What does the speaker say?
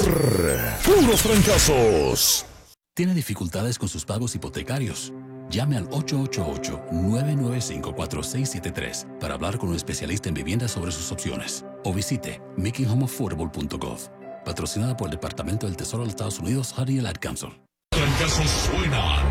Puros fracasos. ¿Tiene dificultades con sus pagos hipotecarios? Llame al 888-995-4673 para hablar con un especialista en vivienda sobre sus opciones. O visite makinghomeaffordable.gov. Patrocinada por el Departamento del Tesoro de los Estados Unidos, Honey y el Ad Council. Fracasos suena.